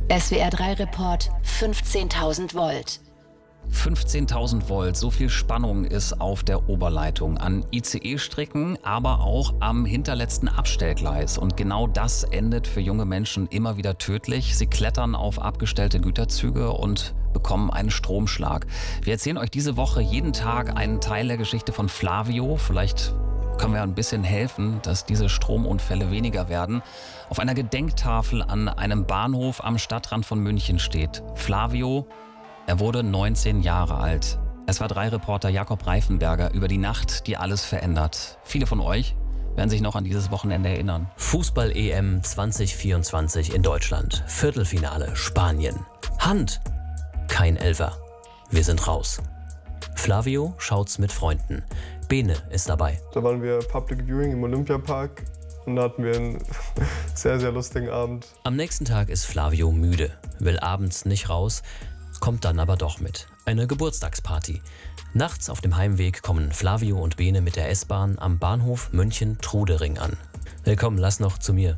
SWR3 Report 15.000 Volt. 15.000 Volt, so viel Spannung ist auf der Oberleitung an ICE-Strecken, aber auch am hinterletzten Abstellgleis. Und genau das endet für junge Menschen immer wieder tödlich. Sie klettern auf abgestellte Güterzüge und bekommen einen Stromschlag. Wir erzählen euch diese Woche jeden Tag einen Teil der Geschichte von Flavio. Vielleicht können wir ein bisschen helfen, dass diese Stromunfälle weniger werden. Auf einer Gedenktafel an einem Bahnhof am Stadtrand von München steht Flavio. Er wurde 19 Jahre alt. SWR3-Reporter Jakob Reifenberger über die Nacht, die alles verändert. Viele von euch werden sich noch an dieses Wochenende erinnern. Fußball-EM 2024 in Deutschland. Viertelfinale Spanien. Hand. Kein Elfer. Wir sind raus. Flavio schaut's mit Freunden. Bene ist dabei. Da waren wir Public Viewing im Olympiapark und da hatten wir einen sehr, sehr lustigen Abend. Am nächsten Tag ist Flavio müde, will abends nicht raus, kommt dann aber doch mit. Eine Geburtstagsparty. Nachts auf dem Heimweg kommen Flavio und Bene mit der S-Bahn am Bahnhof München-Trudering an. Willkommen, lass noch zu mir.